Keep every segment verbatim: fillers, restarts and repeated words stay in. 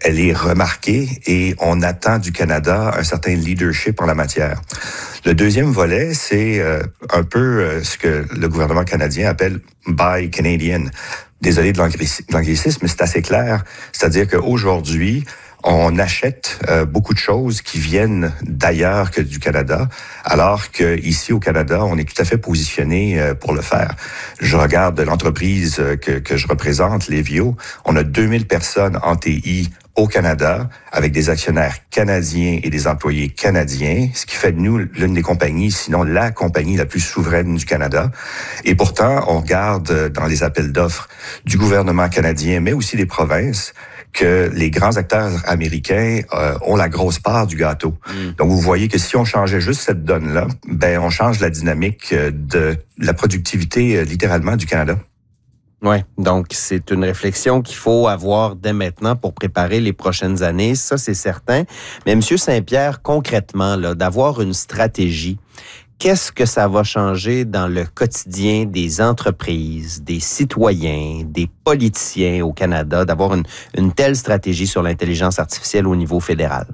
elle est remarquée et on attend du Canada un certain leadership en la matière. Le deuxième volet, c'est euh, un peu euh, ce que le gouvernement canadien appelle « Buy Canadian ». Désolé de l'anglicisme, mais c'est assez clair. C'est-à-dire qu'aujourd'hui, on achète euh, beaucoup de choses qui viennent d'ailleurs que du Canada, alors qu'ici au Canada, on est tout à fait positionné euh, pour le faire. Je regarde l'entreprise que, que je représente, Lévio. On a deux mille personnes en T I au Canada, avec des actionnaires canadiens et des employés canadiens, ce qui fait de nous l'une des compagnies, sinon la compagnie la plus souveraine du Canada. Et pourtant, on regarde dans les appels d'offres du gouvernement canadien, mais aussi des provinces, que les grands acteurs américains euh, ont la grosse part du gâteau. Mm. Donc, vous voyez que si on changeait juste cette donne-là, ben on change la dynamique de la productivité, euh, littéralement, du Canada. Oui, donc c'est une réflexion qu'il faut avoir dès maintenant pour préparer les prochaines années, ça c'est certain. Mais M. Saint-Pierre, concrètement, là, d'avoir une stratégie, qu'est-ce que ça va changer dans le quotidien des entreprises, des citoyens, des politiciens au Canada, d'avoir une, une telle stratégie sur l'intelligence artificielle au niveau fédéral?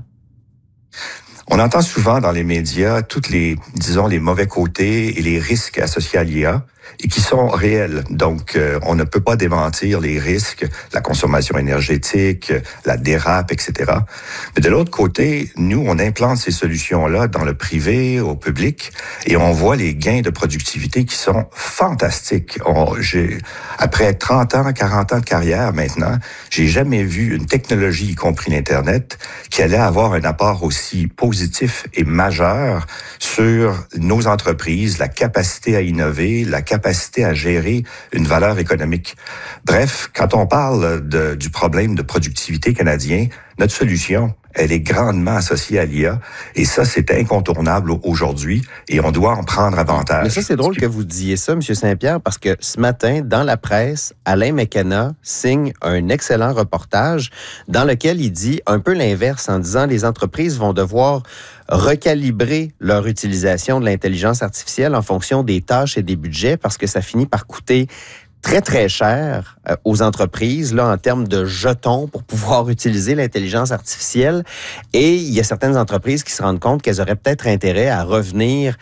On entend souvent dans les médias toutes les, disons, les mauvais côtés et les risques associés à l'I A et qui sont réels. Donc, euh, on ne peut pas démentir les risques, la consommation énergétique, la dérape, et cetera. Mais de l'autre côté, nous, on implante ces solutions-là dans le privé, au public, et on voit les gains de productivité qui sont fantastiques. On, j'ai, après trente ans, quarante ans de carrière maintenant, j'ai jamais vu une technologie, y compris l'Internet, qui allait avoir un apport aussi positif et majeur sur nos entreprises, la capacité à innover, la capacité à gérer une valeur économique. Bref, quand on parle de, du problème de productivité canadien, notre solution, elle est grandement associée à l'I A. Et ça, c'est incontournable aujourd'hui et on doit en prendre avantage. Mais ça, c'est drôle que vous disiez ça, M. Saint-Pierre, parce que ce matin, dans la presse, Alain McKenna signe un excellent reportage dans lequel il dit un peu l'inverse en disant les entreprises vont devoir recalibrer leur utilisation de l'intelligence artificielle en fonction des tâches et des budgets parce que ça finit par coûter très, très cher euh, aux entreprises là en termes de jetons pour pouvoir utiliser l'intelligence artificielle. Et il y a certaines entreprises qui se rendent compte qu'elles auraient peut-être intérêt à revenir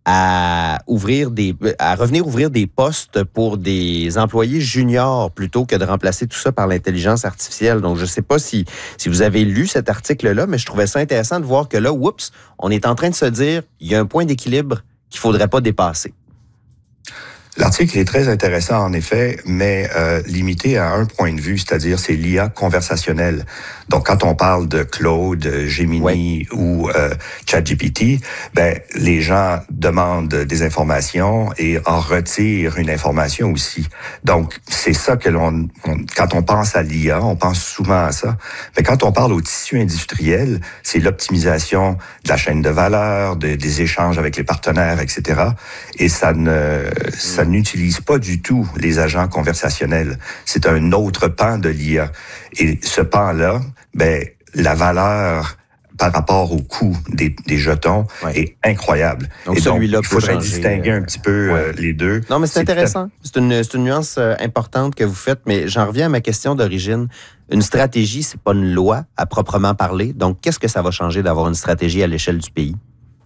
à ouvrir des à revenir ouvrir des postes pour des employés juniors plutôt que de remplacer tout ça par l'intelligence artificielle. Donc, je ne sais pas si, si vous avez lu cet article-là, mais je trouvais ça intéressant de voir que là, oups, on est en train de se dire il y a un point d'équilibre qu'il ne faudrait pas dépasser. L'article est très intéressant, en effet, mais euh, limité à un point de vue, c'est-à-dire c'est l'I A conversationnelle. Donc, quand on parle de Claude, Gemini ouais. ou euh, ChatGPT, ben les gens demandent des informations et en retirent une information aussi. Donc, c'est ça que l'on... On, quand on pense à l'I A, on pense souvent à ça. Mais quand on parle au tissu industriel, c'est l'optimisation de la chaîne de valeur, de, des échanges avec les partenaires, et cetera. Et ça ne... ça n'utilise pas du tout les agents conversationnels. C'est un autre pan de l'I A. Et ce pan-là, ben, la valeur par rapport au coût des, des jetons ouais. est incroyable. Donc, et celui-là donc, il faudrait changer, distinguer euh, un petit peu ouais. euh, les deux. Non, mais c'est, c'est intéressant. C'est une, c'est une nuance euh, importante que vous faites, mais j'en reviens à ma question d'origine. Une stratégie, c'est pas une loi à proprement parler. Donc, qu'est-ce que ça va changer d'avoir une stratégie à l'échelle du pays?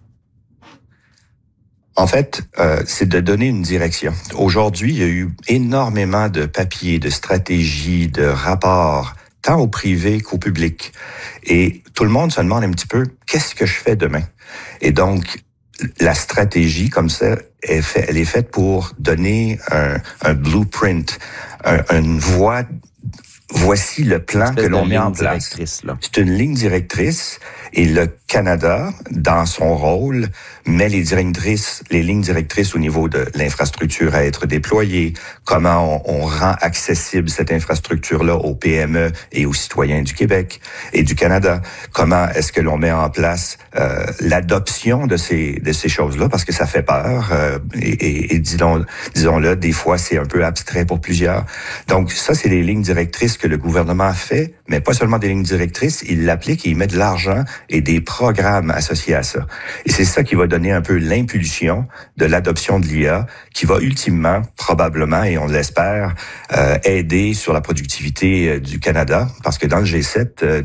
En fait, euh, c'est de donner une direction. Aujourd'hui, il y a eu énormément de papiers, de stratégies, de rapports, tant au privé qu'au public. Et tout le monde se demande un petit peu, qu'est-ce que je fais demain? Et donc, la stratégie, comme ça, est fait, elle est faite pour donner un, un blueprint, un, une voie. Voici le plan que l'on met en place. C'est une ligne directrice et le Canada, dans son rôle, met les directrices, les lignes directrices au niveau de l'infrastructure à être déployée, comment on, on rend accessible cette infrastructure-là aux P M E et aux citoyens du Québec et du Canada, comment est-ce que l'on met en place euh, l'adoption de ces de ces choses-là, parce que ça fait peur euh, et, et, et disons, disons-le, des fois c'est un peu abstrait pour plusieurs. Donc ça, c'est les lignes directrices que le gouvernement fait, mais pas seulement des lignes directrices, il l'applique et il met de l'argent et des programmes associés à ça. Et c'est ça qui va donner un peu l'impulsion de l'adoption de l'I A, qui va ultimement, probablement, et on l'espère, euh, aider sur la productivité euh, du Canada, parce que dans le G sept, euh,